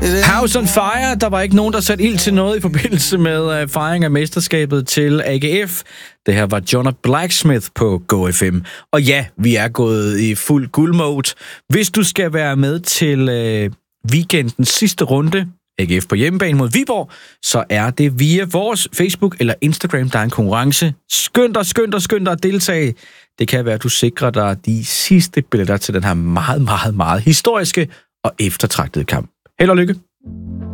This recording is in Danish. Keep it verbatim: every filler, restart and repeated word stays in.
House on Fire. Der var ikke nogen, der satte ild til noget i forbindelse med uh, fejring af mesterskabet til A G F. Det her var John Blacksmith på Go F M. Og ja, vi er gået i fuld guldmode. Hvis du skal være med til uh, weekendens sidste runde, A G F på hjemmebane mod Viborg, så er det via vores Facebook eller Instagram, der er en konkurrence. Skynd dig, skynd dig, skynd dig at deltage. Det kan være, at du sikrer dig de sidste billetter til den her meget, meget, meget historiske og eftertragtede kamp. Held og lykke.